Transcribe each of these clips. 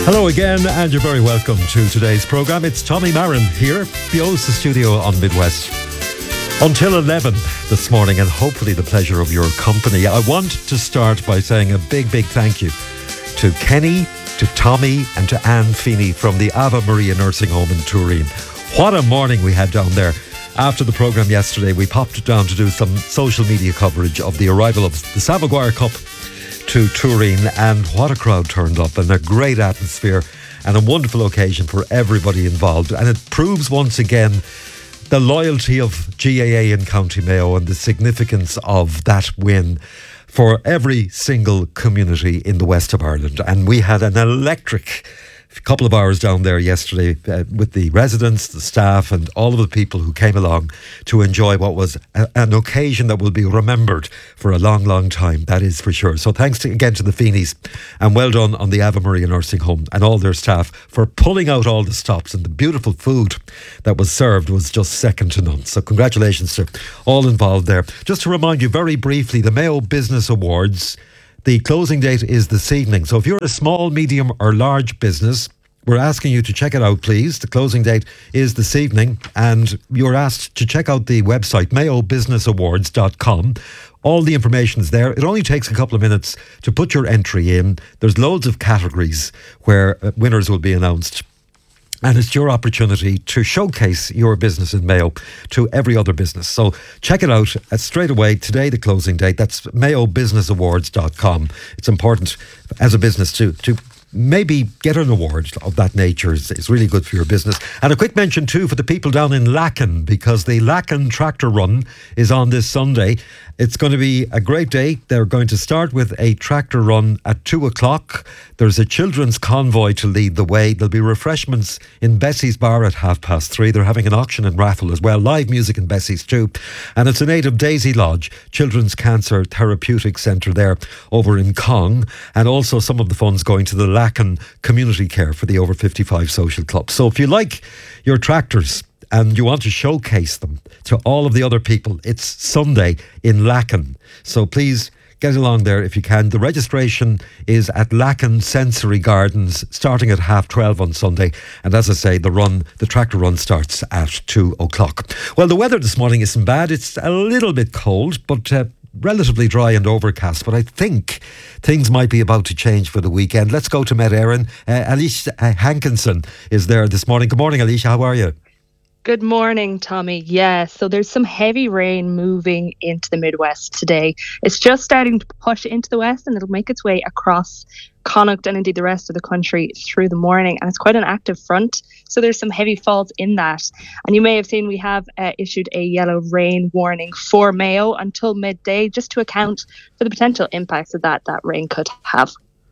Hello again, and you're very welcome to today's programme. It's Tommy Marin here, Bio's the studio on Midwest. Until 11 this morning, and hopefully the pleasure of your company. I want to start by saying a big thank you to Kenny, to Tommy, and to Anne Feeney from the Ave Maria Nursing Home in Turin. What a morning we had down there. After the programme yesterday, we popped down to do some social media coverage of the arrival of the Savoguer Cup to Turin, and what a crowd turned up, and a great atmosphere and a wonderful occasion for everybody involved. And it proves once again the loyalty of GAA in County Mayo and the significance of that win for every single community in the west of Ireland. And we had an electric couple of hours down there yesterday with the residents, the staff, and all of the people who came along to enjoy what was an occasion that will be remembered for a long time, that is for sure. So thanks again to the Feeneys, and well done on the Ave Maria Nursing Home and all their staff for pulling out all the stops, and the beautiful food that was served was just second to none. So congratulations to all involved there. Just to remind you very briefly, the Mayo Business Awards, the closing date is this evening. So if you're a small, medium or large business, we're asking you to check it out, please. The closing date is this evening, and you're asked to check out the website, mayobusinessawards.com. All the information is there. It only takes a couple of minutes to put your entry in. There's loads of categories where winners will be announced. And it's your opportunity to showcase your business in Mayo to every other business. So check it out straight away. Today, the closing date. That's mayobusinessawards.com. It's important as a business to maybe get an award of that nature. It's really good for your business. And a quick mention too for the people down in Lacken, because the Lacken Tractor Run is on this Sunday. It's going to be a great day. They're going to start with a tractor run at 2:00. There's a children's convoy to lead the way. There'll be refreshments in Bessie's Bar at 3:30. They're having an auction and raffle as well. Live music in Bessie's too. And it's in aid of Daisy Lodge, Children's Cancer Therapeutic Centre there over in Cong. And also some of the funds going to the Lacken Community Care for the Over 55 Social Club. So if you like your tractors and you want to showcase them to all of the other people, it's Sunday in Lacken. So please get along there if you can. The registration is at Lacken Sensory Gardens, starting at 12:30 on Sunday. And as I say, the tractor run starts at 2:00. Well, the weather this morning isn't bad. It's a little bit cold, but relatively dry and overcast. But I think things might be about to change for the weekend. Let's go to Met Éireann. Alicia Hankinson is there this morning. Good morning, Alicia. How are you? Good morning, Tommy. Yeah, so there's some heavy rain moving into the Midwest today. It's just starting to push into the west, and it'll make its way across Connacht and indeed the rest of the country through the morning. And it's quite an active front, so there's some heavy falls in that. And you may have seen we have issued a yellow rain warning for Mayo until midday, just to account for the potential impacts that rain could have.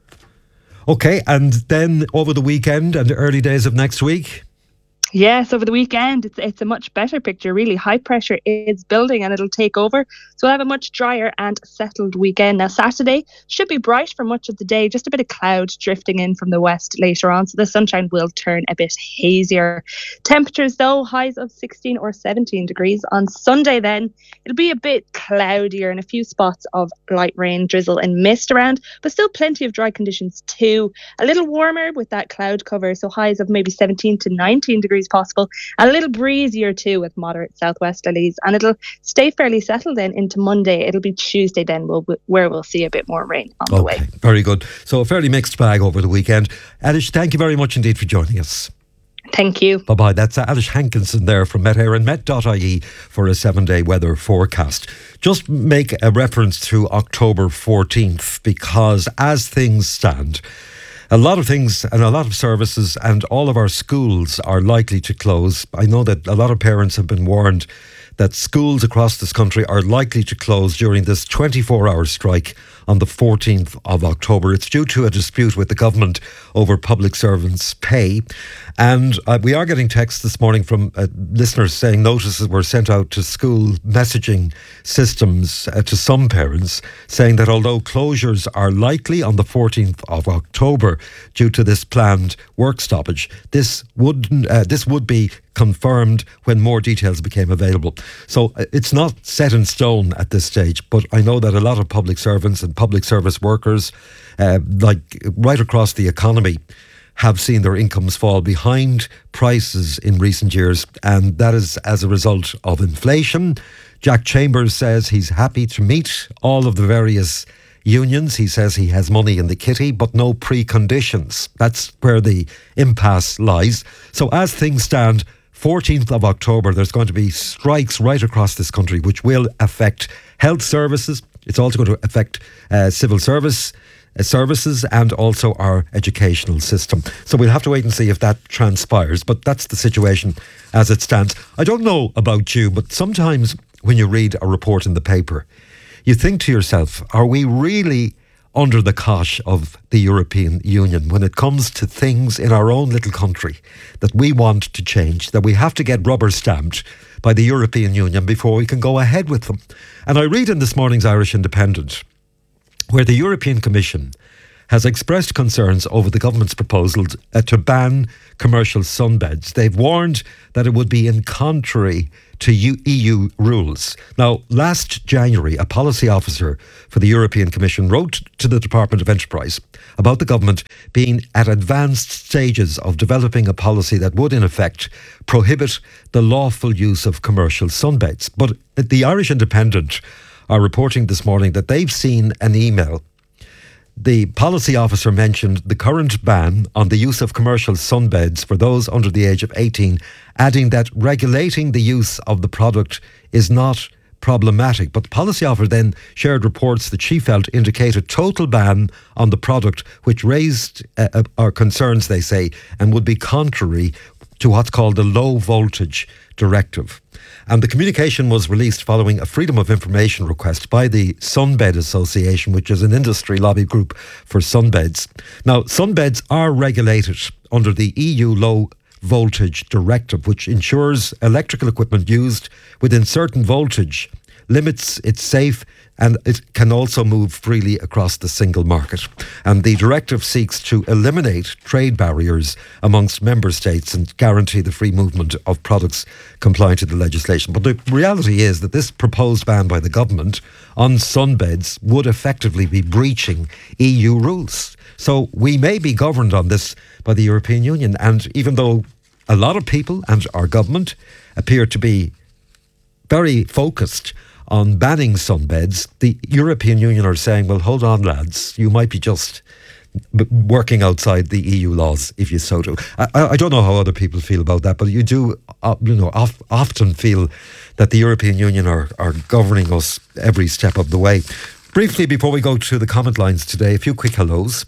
Okay, and then over the weekend and the early days of next week? Yes, over the weekend, it's a much better picture, really. High pressure is building and it'll take over. So we'll have a much drier and settled weekend. Now, Saturday should be bright for much of the day, just a bit of cloud drifting in from the west later on. So the sunshine will turn a bit hazier. Temperatures, though, highs of 16 or 17 degrees. On Sunday, then, it'll be a bit cloudier and a few spots of light rain, drizzle and mist around, but still plenty of dry conditions too. A little warmer with that cloud cover, so highs of maybe 17 to 19 degrees possible. A little breezier too with moderate southwesterlies, and it'll stay fairly settled then into Monday. It'll be Tuesday then where we'll see a bit more rain on the way. Very good. So a fairly mixed bag over the weekend. Alish, thank you very much indeed for joining us. Thank you. Bye-bye. That's Alish Hankinson there from Met Éireann, met.ie for a 7-day weather forecast. Just make a reference to October 14th, because as things stand, a lot of things and a lot of services and all of our schools are likely to close. I know that a lot of parents have been warned that schools across this country are likely to close during this 24-hour strike on the 14th of October. It's due to a dispute with the government over public servants' pay. And we are getting texts this morning from listeners saying notices were sent out to school messaging systems to some parents, saying that although closures are likely on the 14th of October due to this planned work stoppage, this would be confirmed when more details became available. So it's not set in stone at this stage, but I know that a lot of public servants and public service workers, like right across the economy, have seen their incomes fall behind prices in recent years, and that is as a result of inflation. Jack Chambers says he's happy to meet all of the various unions. He says he has money in the kitty, but no preconditions. That's where the impasse lies. So as things stand, 14th of October, there's going to be strikes right across this country, which will affect health services. It's also going to affect civil services and also our educational system. So we'll have to wait and see if that transpires. But that's the situation as it stands. I don't know about you, but sometimes when you read a report in the paper, you think to yourself, are we really under the cosh of the European Union when it comes to things in our own little country that we want to change, that we have to get rubber stamped by the European Union before we can go ahead with them? And I read in this morning's Irish Independent where the European Commission has expressed concerns over the government's proposal to ban commercial sunbeds. They've warned that it would be in contrary to EU rules. Now, last January, a policy officer for the European Commission wrote to the Department of Enterprise about the government being at advanced stages of developing a policy that would, in effect, prohibit the lawful use of commercial sunbeds. But the Irish Independent are reporting this morning that they've seen an email. The policy officer mentioned the current ban on the use of commercial sunbeds for those under the age of 18, adding that regulating the use of the product is not problematic. But the policy officer then shared reports that she felt indicate a total ban on the product, which raised our concerns, they say, and would be contrary to what's called the Low Voltage Directive. And the communication was released following a Freedom of Information request by the Sunbed Association, which is an industry lobby group for sunbeds. Now, sunbeds are regulated under the EU Low Voltage Directive, which ensures electrical equipment used within certain voltage limits it's safe and it can also move freely across the single market. And the directive seeks to eliminate trade barriers amongst member states and guarantee the free movement of products complying to the legislation. But the reality is that this proposed ban by the government on sunbeds would effectively be breaching EU rules. So we may be governed on this by the European Union. And even though a lot of people and our government appear to be very focused on banning sunbeds, the European Union are saying, well, hold on, lads, you might be just working outside the EU laws if you so do. I don't know how other people feel about that, but you do, often feel that the European Union are governing us every step of the way. Briefly, before we go to the comment lines today, a few quick hellos.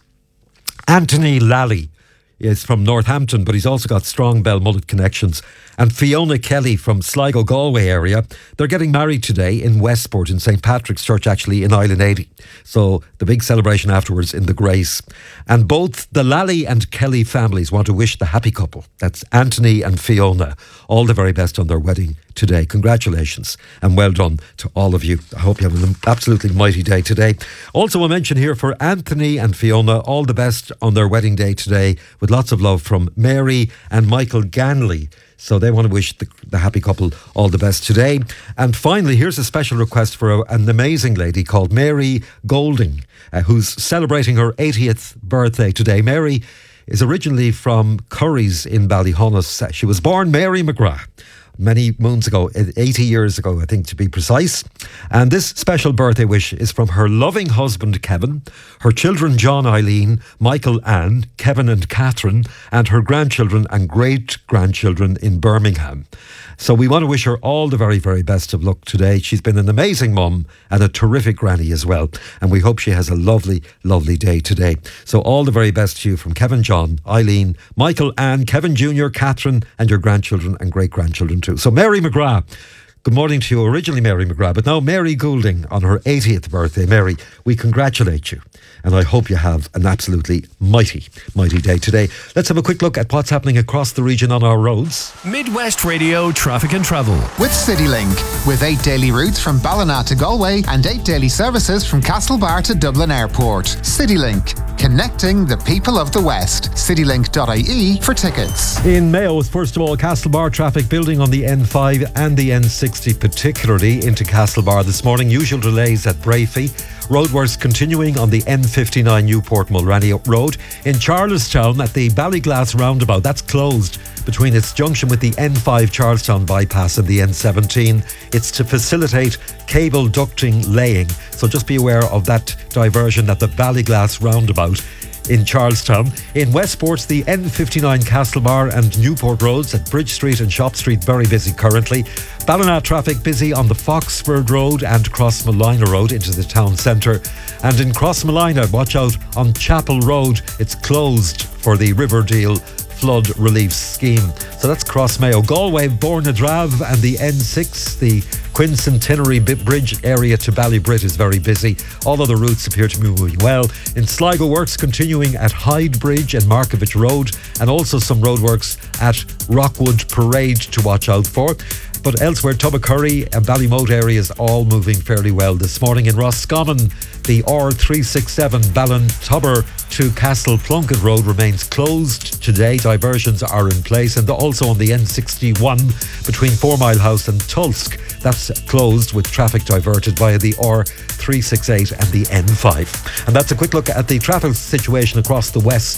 Anthony Lally is from Northampton, but he's also got strong Belmullet connections. And Fiona Kelly from Sligo, Galway area, they're getting married today in Westport in St. Patrick's Church, actually in Island 80. So the big celebration afterwards in the Grace. And both the Lally and Kelly families want to wish the happy couple, that's Anthony and Fiona, all the very best on their wedding today. Congratulations and well done to all of you. I hope you have an absolutely mighty day today. Also a mention here for Anthony and Fiona, all the best on their wedding day today, with lots of love from Mary and Michael Ganley. So they want to wish the happy couple all the best today. And finally, here's a special request for an amazing lady called Mary Golding, who's celebrating her 80th birthday today. Mary is originally from Curry's in Ballyhonus. She was born Mary McGrath many moons ago, 80 years ago, I think, to be precise. And this special birthday wish is from her loving husband, Kevin, her children, John, Eileen, Michael, Anne, Kevin and Catherine, and her grandchildren and great-grandchildren in Birmingham. So we want to wish her all the very, very best of luck today. She's been an amazing mum and a terrific granny as well. And we hope she has a lovely, lovely day today. So all the very best to you from Kevin, John, Eileen, Michael, Anne, Kevin Jr., Catherine, and your grandchildren and great-grandchildren too. So Mary McGrath, good morning to you. Originally Mary McGrath, but now Mary Goulding on her 80th birthday. Mary, we congratulate you. And I hope you have an absolutely mighty, mighty day today. Let's have a quick look at what's happening across the region on our roads. Midwest Radio Traffic and Travel. With CityLink. With 8 daily routes from Ballina to Galway and 8 daily services from Castlebar to Dublin Airport. CityLink. Connecting the people of the West. Citylink.ie for tickets. In Mayo, first of all, Castlebar traffic building on the N5 and the N60, particularly into Castlebar this morning. Usual delays at Brafey. Roadworks continuing on the N59 Newport Mulranny Road. In Charlestown at the Ballyglass roundabout, that's closed between its junction with the N5 Charlestown bypass and the N17. It's to facilitate cable ducting laying. So just be aware of that diversion at the Ballyglass roundabout in Charlestown. In Westport, the N59 Castlebar and Newport roads at Bridge Street and Shop Street very busy currently. Ballina traffic busy on the Foxford Road and Crossmolina Road into the town centre. And in Crossmolina, watch out on Chapel Road. It's closed for the Riverdale flood relief scheme. So that's Crossmayo. Galway, Bornadrav and the N6, the Quincentenary Bridge area to Ballybrit is very busy. All other routes appear to be moving well. In Sligo, works continuing at Hyde Bridge and Markovich Road, and also some roadworks at Rockwood Parade to watch out for. But elsewhere, Tubbercurry and Ballymote areas all moving fairly well this morning. In Roscommon, the R367 Ballintubber to Castle Plunkett Road remains closed today. Diversions are in place, and also on the N61 between 4 Mile House and Tulsk. That's closed with traffic diverted via the R368 and the N5. And that's a quick look at the traffic situation across the west.